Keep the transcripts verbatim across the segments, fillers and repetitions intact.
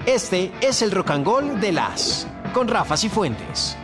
Este es el Rock and Roll de las con Rafa Cifuentes.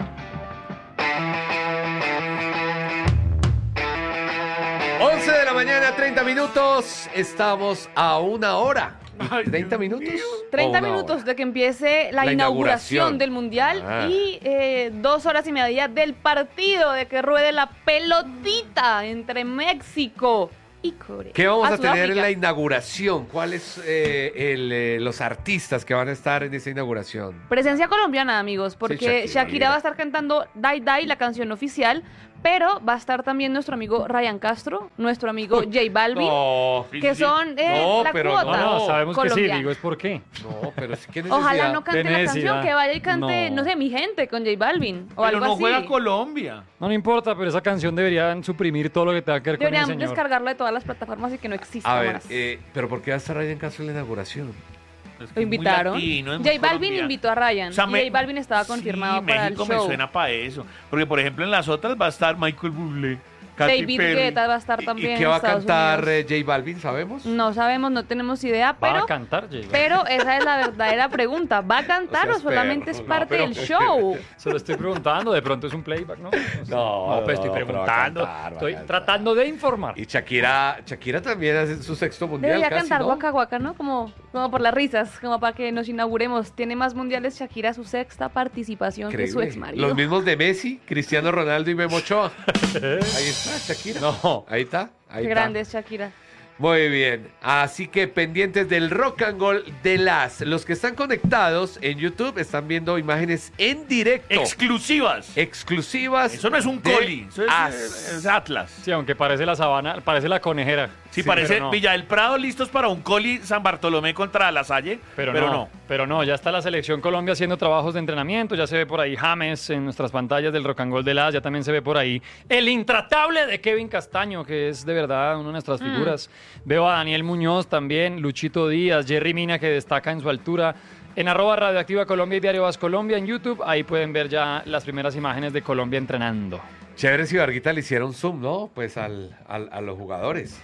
once de la mañana, treinta minutos. Estamos a una hora. ¿treinta minutos? treinta minutos de que empiece la, La inauguración, inauguración del Mundial ah. y eh, dos horas y media del partido, de que ruede la pelotita entre México y Corea. ¿Qué vamos a, a tener Sudáfrica. en la inauguración? ¿Cuáles eh, el, eh, los artistas que van a estar en esa inauguración? Presencia colombiana, amigos, porque Sí, Shakira. Shakira va a estar cantando Die Die, la canción oficial, pero va a estar también nuestro amigo Ryan Castro, nuestro amigo J Balvin, No, que son eh, No, la pero cuota No, no, sabemos que sí, colombiana. digo, es por qué. no, pero sí, ¿qué necesidad? Ojalá no cante Qué la necesidad. canción, que vaya y cante, no, No. sé, Mi Gente con J Balvin o Pero algo no así. juega Colombia. No, no importa, pero esa canción deberían suprimir todo lo que tenga que ver con el Deberían señor. descargarla de todas las plataformas y que no exista A ver, más. eh, pero ¿por qué va a estar Ryan Castro en la inauguración? Es que Lo es muy invitaron. latino, es muy J Balvin colombiano. invitó a Ryan. O sea, y me- J Balvin estaba confirmado sí, para México el me show. suena para eso. Porque, por ejemplo, en las otras va a estar Michael Bublé, Katy David Perry. Guetta va a estar ¿Y- también ¿Y qué en va a Estados cantar Unidos. eh, J Balvin, sabemos? No sabemos, no tenemos idea, Va pero, a cantar, J Balvin. pero esa es la verdadera pregunta. ¿Va a cantar No o, seas solamente perro, es no, parte pero- del show? Se lo estoy preguntando, de pronto es un playback, ¿no? No, No, pues estoy no, pero va a preguntando, cantar, va a estoy cantar. tratando de informar. Y Shakira, Shakira también hace su sexto mundial Debería casi, cantar ¿no? Waka Waka, ¿no? Como, como por las risas, como para que nos inauguremos. Tiene más mundiales Shakira, su sexta participación que su Increíble. ex marido. Los mismos de Messi, Cristiano Ronaldo y Memo Ochoa. Ahí está, Shakira. No. Ahí está. Ahí Qué está. grande es Shakira. Muy bien. Así que pendientes del Rock and Roll de las. Los que están conectados en YouTube están viendo imágenes en directo. Exclusivas. exclusivas. Eso no es un de coli, eso es, As. es Atlas. Sí, aunque parece la sabana, parece la conejera. Sí, Sí, parece pero no. Villa del Prado listos para un coli San Bartolomé contra La Salle, Pero, pero, no, no. pero no, ya está la selección Colombia haciendo trabajos de entrenamiento, ya se ve por ahí James en nuestras pantallas del Rock and Roll de las, ya también se ve por ahí el intratable de Kevin Castaño, que es de verdad una de nuestras figuras. Veo a Daniel Muñoz también, Luchito Díaz, Jerry Mina, que destaca en su altura. En arroba Radioactiva Colombia y Diario Vas Colombia en YouTube, ahí pueden ver ya las primeras imágenes de Colombia entrenando. Chévere si Varguita le hiciera un zoom, ¿no? Pues al, al- a los jugadores.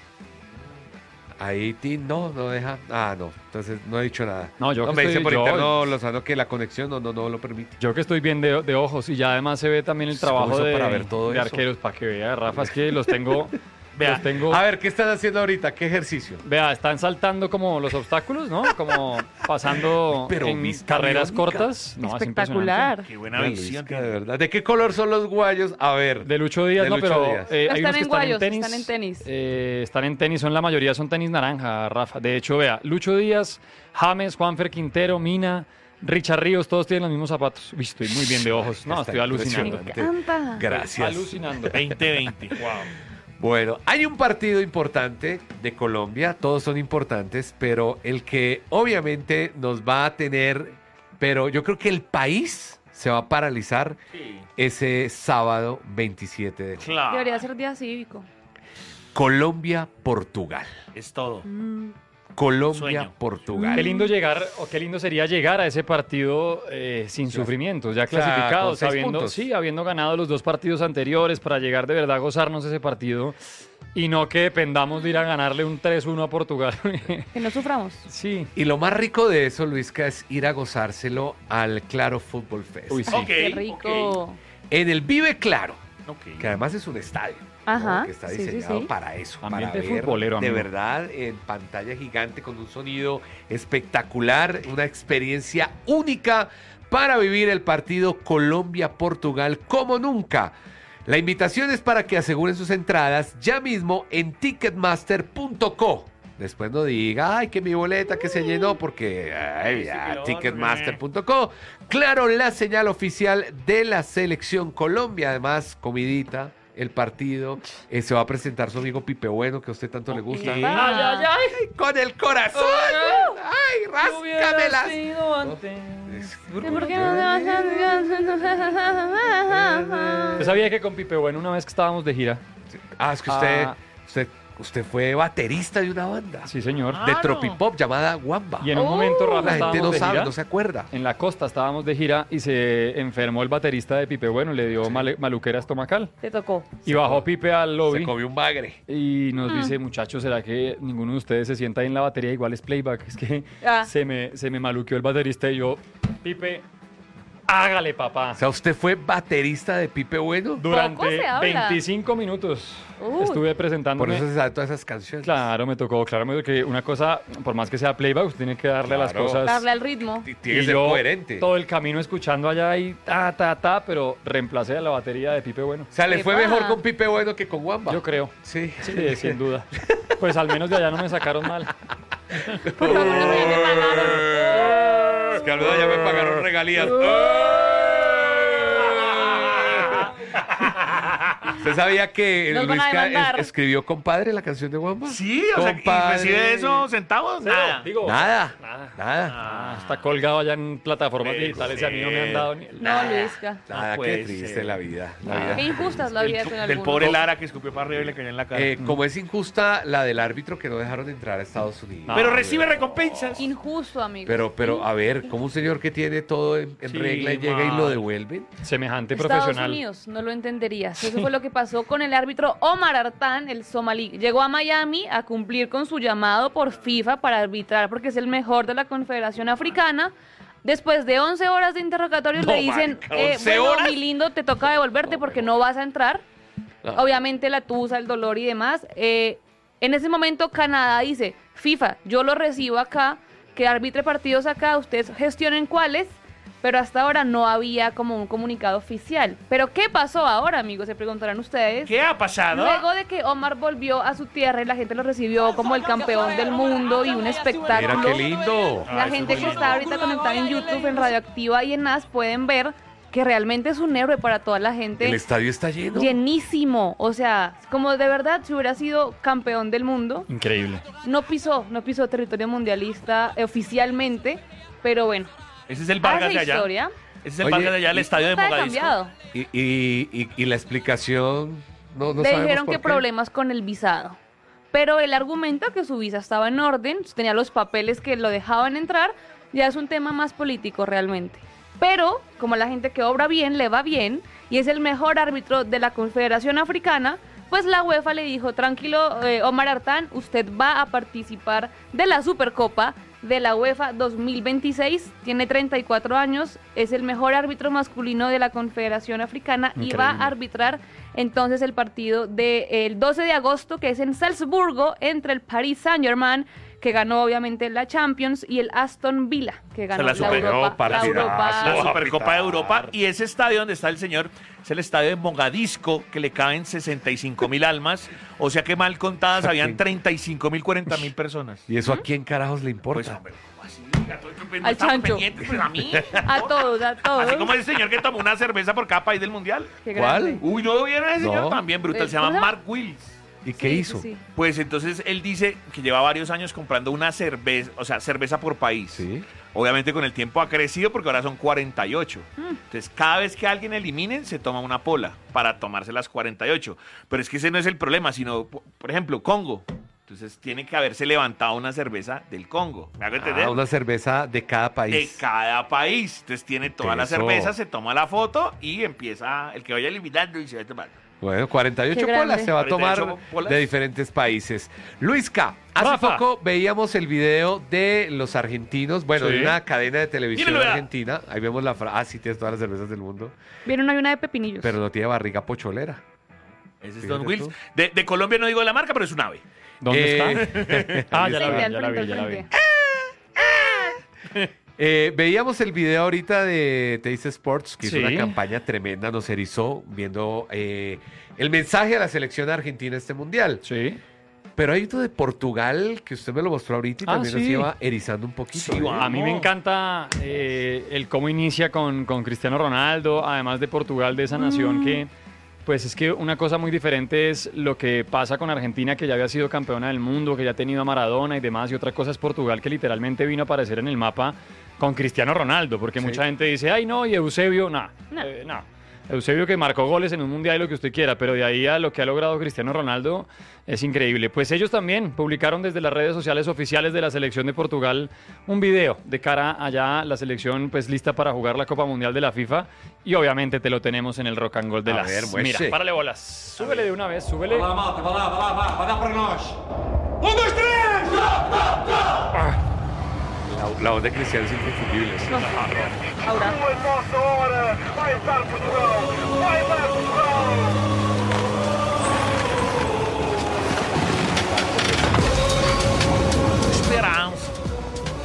Ahí, Tim, no, no deja. Ah, no. Entonces no he dicho nada. No, yo que me dice estoy- por yo- interno Lozano que la conexión no, no, no lo permite. Yo que estoy bien de, de ojos y ya además se ve también el ¿Cómo trabajo hizo de, para ver todo de eso? arqueros, para que vea, Rafa, es que los tengo... Vea, los tengo A ver, ¿qué están haciendo ahorita? ¿Qué ejercicio? Vea, están saltando como los obstáculos, ¿no? Como pasando Pero en vista carreras biónica. cortas. No, es Espectacular. Qué buena Una visión. Luisca, de verdad. ¿De qué color son los guayos? A ver. De Lucho Díaz, De no, Lucho pero Díaz. eh, No hay están unos que en están guayos, en tenis. están en tenis. eh, están en tenis, son la mayoría son tenis naranja, Rafa. De hecho, vea, Lucho Díaz, James, Juanfer Quintero, Mina, Richard Ríos, todos tienen los mismos zapatos. Uy, estoy muy bien de ojos. No, Está estoy alucinando. Me impresionante. encanta. Gracias. Alucinando. veinte veinte. Wow. Bueno, hay un partido importante de Colombia, todos son importantes, pero el que obviamente nos va a tener, pero yo creo que el país se va a paralizar Sí. ese sábado veintisiete de enero. Claro. Debería ser día cívico. Colombia-Portugal. Es todo. Mm. Sueño. Colombia-Portugal. Qué lindo llegar, o qué lindo sería llegar a ese partido eh, sin Claro. sufrimientos, ya O sea, clasificados, con seis habiendo, puntos. sí, habiendo ganado los dos partidos anteriores para llegar de verdad a gozarnos ese partido y no que dependamos de ir a ganarle un tres uno a Portugal. Que no suframos. Sí. Y lo más rico de eso, Luisca, es ir a gozárselo al Claro Fútbol Fest. Uy, sí. Ok, Qué rico. ok, En el Vive Claro, ok. que además es un estadio. Ajá, ¿no? Que está sí, sí, diseñado sí. para eso, para Ambiente ver futbolero, de amigo. verdad en pantalla gigante con un sonido espectacular, una experiencia única para vivir el partido Colombia-Portugal como nunca. La invitación es para que aseguren sus entradas ya mismo en ticketmaster punto co. Después no diga, ay, que mi boleta que se llenó, porque ay, Sí, ya, que lo ticketmaster punto co. Claro, la señal oficial de la selección Colombia. Además, comidita, el partido. Eh, se va a presentar su amigo Pipe Bueno, que a usted tanto le gusta. Ok. Ay, ay, ay. con el corazón. ¡Ay, ráscamelas! ¿Por qué no te vas a... Yo sabía que con Pipe Bueno, una vez que estábamos de gira, Ah, es que usted, Ah. usted usted fue baterista de una banda. Sí, señor. De Claro. tropipop llamada Wamba. Y en un Oh. momento, Rafa, La gente estábamos no de sabe, gira. no se acuerda. En la costa estábamos de gira y se enfermó el baterista de Pipe Bueno, le dio male- maluquera estomacal. Te tocó. Y bajó Pipe al Se lobby comió un bagre. y Mm. nos dice, muchachos, ¿será que ninguno de ustedes se sienta ahí en la batería? Igual es playback. Es que Ah. se, me, se me maluqueó el baterista y yo, Pipe, hágale, papá. O sea, usted fue baterista de Pipe Bueno. Poco Durante se habla. veinticinco minutos Uh. estuve presentándome. Por eso se sabe todas esas canciones. Claro, me tocó, claro, me tocó que una cosa, por más que sea playback, usted tiene que darle a las Claro. cosas. Darle al ritmo. Y Tiene que Y ser yo coherente. todo el camino escuchando allá y ta, ta, ta, pero reemplacé a la batería de Pipe Bueno. O sea, le Qué fue paja. mejor con Pipe Bueno que con Wamba. Yo creo. Sí. Sí, sin duda. Pues al menos de allá no me sacaron mal. Por lo menos ahí te pagaron. Es que al menos ya me pagaron regalías. ¿Usted sabía que Nos van a Luisca demandar. es- escribió Compadre la canción de Wamba? Sí, o sea, ¿y Compadre. recibe eso centavos? Nada. Digo, Nada. Nada. Nada. Ah, está colgado allá en plataformas Puede digitales y a mí no me ser. han dado ni el... No, Luisca. Nada, No puede qué triste ser. la vida. La Ah. vida. Qué injusta es la vida Del, con del algunos. pobre Lara que escupió para arriba y le cayó en la cara. Eh, como es injusta la del árbitro que no dejaron entrar a Estados Unidos. No, Pero de recibe verdad. recompensas. Injusto, amigo. Pero, pero, a ver, ¿cómo un señor que tiene todo en, en Sí, regla y llega y lo mal. devuelven? Semejante Estados profesional. Unidos, no lo entenderías. Eso fue lo que pasó con el árbitro Omar Artán, el somalí. Llegó a Miami a cumplir con su llamado por FIFA para arbitrar porque es el mejor de la Confederación Africana. Después de once horas de interrogatorios No, le dicen, marica, eh, ¿once bueno, horas? mi lindo, te toca devolverte porque no vas a entrar. No. Obviamente la tusa, el dolor y demás. Eh, en ese momento Canadá dice, FIFA, yo lo recibo acá, que arbitre partidos acá, ustedes gestionen cuáles, pero hasta ahora no había como un comunicado oficial. ¿Pero qué pasó ahora, amigos? Se preguntarán ustedes. ¿Qué ha pasado? Luego de que Omar volvió a su tierra y la gente lo recibió como el campeón del mundo y un Mira espectáculo. qué lindo. La Ah, eso gente es que muy está ahorita conectada en YouTube, en Radioactiva y en N A S pueden ver que realmente es un héroe para toda la gente. El estadio está lleno. Llenísimo, o sea, como de verdad si hubiera sido campeón del mundo, Increíble. no pisó, no pisó territorio mundialista eh, oficialmente, pero bueno, Ese es el Vargas hace de allá. historia, Ese es el Oye, Vargas de allá, el y- estadio de está Mogadiscio. cambiado. Y, y, y, y la explicación, no, no Le sabemos dijeron por que qué. problemas con el visado, pero él argumenta que su visa estaba en orden, tenía los papeles que lo dejaban entrar, ya es un tema más político realmente. Pero, como la gente que obra bien, le va bien, y es el mejor árbitro de la Confederación Africana, pues la UEFA le dijo, tranquilo, eh, Omar Artán, usted va a participar de la Supercopa de la UEFA dos mil veintiséis, tiene treinta y cuatro años, es el mejor árbitro masculino de la Confederación Africana y va Increíble. a arbitrar entonces el partido del doce de agosto, que es en Salzburgo, entre el Paris Saint-Germain, que ganó obviamente la Champions, y el Aston Villa, que ganó la la, super- Europa. no, la partidazo. Europa. La Oh, Supercopa de Europa. pitar. Y ese estadio donde está el señor es el estadio de Mogadisco, que le caben sesenta y cinco mil almas. O sea que mal contadas habían treinta y cinco mil, cuarenta mil personas. ¿Y eso a quién carajos le importa? Pues hombre, ¿cómo así? A todo el que no Al estamos chancho. pendientes, pues, a mí. A todos, a todos. Así como el señor que tomó una cerveza por cada país del mundial. Qué ¿Cuál? grande. Uy, ¿no lo vieron a ese No. señor? También brutal. Eh, Se llama ¿cómo se llama? Mark Wills. ¿Y qué Sí, hizo? sí, sí. Pues entonces él dice que lleva varios años comprando una cerveza, o sea, cerveza por país. Sí. Obviamente con el tiempo ha crecido porque ahora son cuarenta y ocho. Mm. Entonces cada vez que alguien eliminen se toma una pola para tomarse las cuarenta y ocho. Pero es que ese no es el problema, sino, po- por ejemplo, Congo. Entonces tiene que haberse levantado una cerveza del Congo. ¿Me hago entender? Ah, una cerveza de cada De país. cada país. Entonces tiene toda la Eso. cerveza, se toma la foto y empieza el que vaya eliminando y se va a tomar. Bueno, cuarenta y ocho Qué grande. polas se va a tomar cuarenta y ocho polas. de diferentes países. Luisca, hace Rafa. poco veíamos el video de los argentinos, bueno, Sí. de una cadena de televisión Míralo, vea. argentina. Ahí vemos la frase, ah, sí, tienes todas las cervezas del mundo, Vieron, hay una de pepinillos. pero no tiene barriga pocholera. Ese es Fíjate Don Wills. tú. De, de Colombia no digo la marca, pero es un ave. ¿Dónde Eh, está? Ah, ya la Frente vi, al ya la frente, vi, ya al la vi. frente. Eh, veíamos el video ahorita de Teis Sports, que Sí. hizo una campaña tremenda, nos erizó viendo eh, el mensaje a la selección argentina este mundial. Sí. Pero hay otro de Portugal que usted me lo mostró ahorita y Ah, también nos sí. iba erizando un poquito. Sí, ¿eh? va. A mí me encanta eh, el cómo inicia con, con Cristiano Ronaldo, además de Portugal, de esa nación que, pues es que una cosa muy diferente es lo que pasa con Argentina, que ya había sido campeona del mundo, que ya ha tenido a Maradona y demás, y otra cosa es Portugal, que literalmente vino a aparecer en el mapa con Cristiano Ronaldo, porque Sí. mucha gente dice, ay no, y Eusebio, no, No. eh, no. Eusebio que marcó goles en un mundial y lo que usted quiera, pero de ahí a lo que ha logrado Cristiano Ronaldo es increíble. Pues ellos también publicaron desde las redes sociales oficiales de la selección de Portugal un video de cara allá la selección pues lista para jugar la Copa Mundial de la FIFA y obviamente te lo tenemos en el Rock and Roll de A las. ver, Mira, muestre. párale bolas. Súbele de una vez, súbele. Vai lá, malta, vai lá, vai lá, vai, vai dar para nós. Um, dois, três! La, la voz de Cristiano es inconfundible. Ahora. A nossa hora vai dar Portugal! Vai dar Portugal!